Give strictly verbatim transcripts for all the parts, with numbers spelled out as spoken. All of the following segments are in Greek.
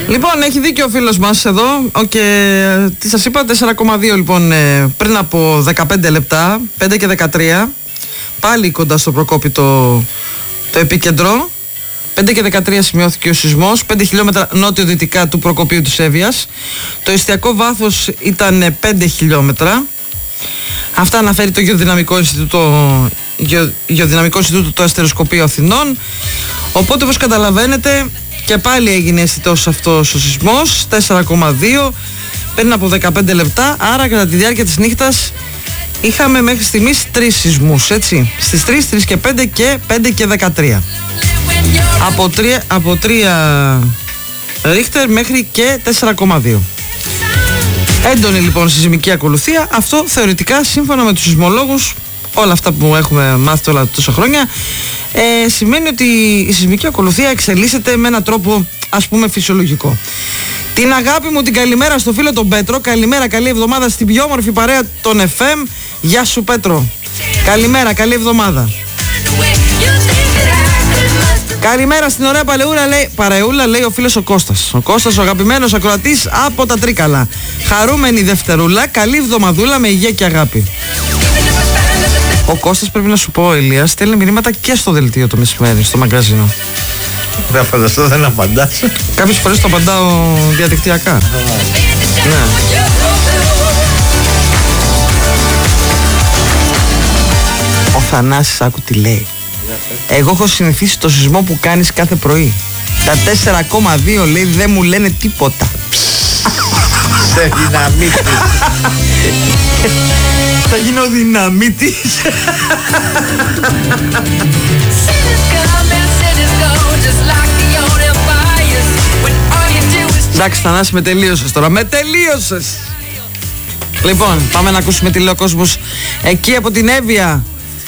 Λοιπόν, έχει δίκιο ο φίλος μας εδώ. Και τι σας είπα, τέσσερα κόμμα δύο λοιπόν πριν από δεκαπέντε λεπτά, πέντε και δεκατρία. Πάλι κοντά στο Προκόπη το, το επίκεντρο. πέντε και δεκατρία σημειώθηκε ο σεισμός, πέντε χιλιόμετρα νότιο-δυτικά του Προκοπίου της Εύβοιας. Το εστιακό βάθος ήταν πέντε χιλιόμετρα. Αυτά αναφέρει το Γεωδυναμικό Ινστιτούτο, Γεω, Γεωδυναμικό Ινστιτούτο του Αστεροσκοπείου Αθηνών. Οπότε, όπως καταλαβαίνετε, και πάλι έγινε αισθητός αυτός ο σεισμός, τέσσερα κόμμα δύο πριν από δεκαπέντε λεπτά. Άρα, κατά τη διάρκεια της νύχτας είχαμε μέχρι στιγμής τρεις σεισμούς, έτσι. Στις τρεις, τρεις και πέντε και πέντε και δεκατρία. Από τρία, από τρία ρίχτερ μέχρι και τέσσερα κόμμα δύο. Έντονη λοιπόν σεισμική ακολουθία. Αυτό θεωρητικά, σύμφωνα με τους σεισμολόγους, όλα αυτά που έχουμε μάθει όλα τόσα χρόνια, ε, σημαίνει ότι η σεισμική ακολουθία εξελίσσεται με έναν τρόπο, ας πούμε, φυσιολογικό. Την αγάπη μου την καλημέρα στο φίλο τον Πέτρο. Καλημέρα, καλή εβδομάδα στην πιο όμορφη παρέα των εφ εμ. Γεια σου Πέτρο. Καλημέρα, καλή εβδομάδα. Καλημέρα στην ωραία παλαιούρα, λέει, παρεούλα, λέει ο φίλος ο Κώστας. Ο Κώστας, ο αγαπημένος ακροατής από τα Τρίκαλα. Χαρούμενη Δευτερούλα, καλή εβδομαδούλα με υγεία και αγάπη. Ο Κώστας, πρέπει να σου πω, Ηλία, στέλνει μηνύματα και στο δελτίο το μεσημέρι, στο μαγκαζίνο. Δεν φανταστώ, δεν απαντάς. Κάποιες φορές το απαντάω διαδικτυακά. Ναι. Ο Θανάσης, άκου τι λέει. Εγώ έχω συνηθίσει το σεισμό που κάνεις κάθε πρωί. Τα τέσσερα κόμμα δύο, λέει, δεν μου λένε τίποτα. Σε δυναμίτης. Θα γίνω δυναμίτης. Εντάξει, Θανάση, με τελείωσες τώρα. Με τελείωσες. Λοιπόν, πάμε να ακούσουμε τι λέει ο κόσμος εκεί από την Εύβοια,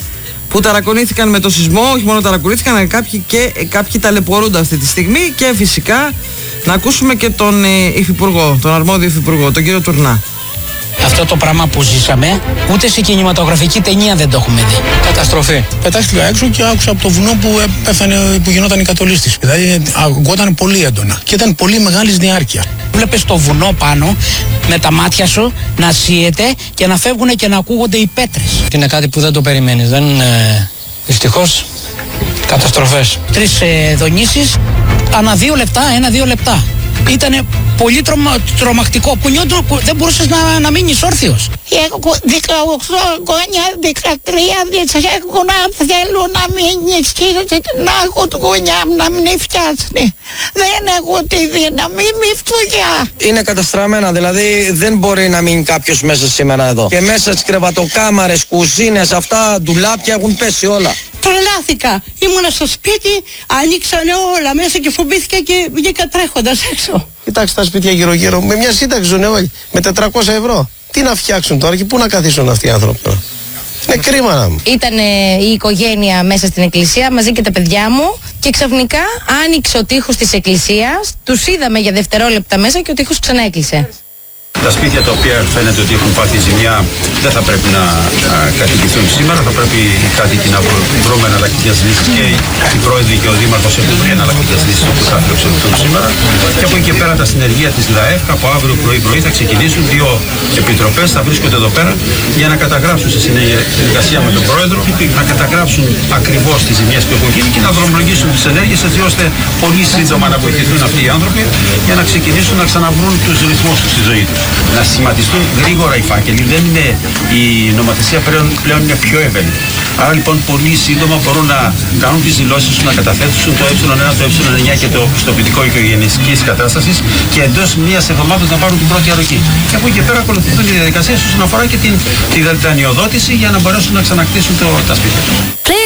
που ταρακονήθηκαν με το σεισμό. Όχι μόνο ταρακονήθηκαν, αλλά κάποιοι, και, κάποιοι ταλαιπωρούνται αυτή τη στιγμή. Και φυσικά να ακούσουμε και τον ε, υφυπουργό, τον αρμόδιο υφυπουργό, τον κύριο Τουρνά. Αυτό το πράγμα που ζήσαμε, ούτε σε κινηματογραφική ταινία δεν το έχουμε δει. Καταστροφή. Πετάχτηκα έξω και άκουσα από το βουνό που πέθανε, που γινόταν η κατολίσθηση. Δηλαδή, ακουγόταν πολύ έντονα και ήταν πολύ μεγάλης διάρκεια. Βλέπεις το βουνό πάνω με τα μάτια σου να σύεται και να φεύγουν και να ακούγονται οι πέτρες. Είναι κάτι που δεν το περιμένεις. Δεν είναι. Δυστυχώς, καταστροφές. Τρεις ε, δονήσεις ανά δύο λεπτά, ένα-δύο λεπτά. Ήτανε πολύ τρομα, τρομακτικό. Που νιώτο, που δεν μπορούσες να, να μείνεις όρθιος. Έχω δεκαοκτώ γόνια, δεκατρία, έχουν να θέλουν να μείνεις και να έχω τη γωνιά μου να μην φτιάχνει. Δεν έχω τη δύναμη, μη φτωχιά. Είναι καταστραμμένα, δηλαδή δεν μπορεί να μείνει κάποιος μέσα σήμερα εδώ. Και μέσα στις κρεβατοκάμαρες, κουζίνες, αυτά, ντουλάπια έχουν πέσει όλα. Τρελάθηκα. Ήμουνα στο σπίτι, ανοίξανε όλα μέσα και φοβήθηκα και βγήκα τρέχοντας έξω. Κοιτάξτε τα σπίτια γύρω-γύρω, με μια σύνταξη ζουν όλοι, με τετρακόσια ευρώ. Τι να φτιάξουν τώρα και πού να καθίσουν αυτοί οι άνθρωποι τώρα. Είναι κρίμα να μου. Ήταν η οικογένεια μέσα στην εκκλησία μαζί και τα παιδιά μου και ξαφνικά άνοιξε ο τοίχος της εκκλησίας. Τους είδαμε για δευτερόλεπτα μέσα και ο τοίχος ξανά έκλεισε. Τα σπίτια τα οποία φαίνεται ότι έχουν πάθει ζημιά δεν θα πρέπει να κατοικηθούν σήμερα. Θα πρέπει οι κάτοικοι να βρούμε εναλλακτικές λύσεις και οι πρόεδροι και ο Δήμαρχος έχουν βρει εναλλακτικές λύσεις που θα αξιοποιηθούν σήμερα. Και από εκεί και πέρα τα συνεργεία της ΛΑΕΦ από αύριο πρωί-πρωί θα ξεκινήσουν. Δύο επιτροπές θα βρίσκονται εδώ πέρα για να καταγράψουν σε συνεργασία με τον πρόεδρο, να καταγράψουν ακριβώς τις ζημιές που έχουν γίνει και να δρομολογήσουν τις ενέργειες έτσι ώστε πολύ σύντομα να βοηθηθούν αυτοί οι άνθρωποι για να ξεκινήσουν να ξαναβρούν τους ρυθμούς τους στη ζωή τους. Να σχηματιστούν γρήγορα οι φάκελοι. Δεν είναι, η νομοθεσία πλέον, πλέον είναι πιο ευέλικτη. Άρα λοιπόν πολύ σύντομα μπορούν να κάνουν τις δηλώσεις τους, να καταθέσουν το ε ένα, το ε εννιά και το πιστοποιητικό οικογενειακής κατάστασης και εντός μιας εβδομάδας να πάρουν την πρώτη αρρωγή. Και από εκεί και πέρα ακολουθούν οι διαδικασίες όσον αφορά και την, τη δανειοδότηση για να μπορέσουν να ξανακτήσουν το, τα σπίτια τους.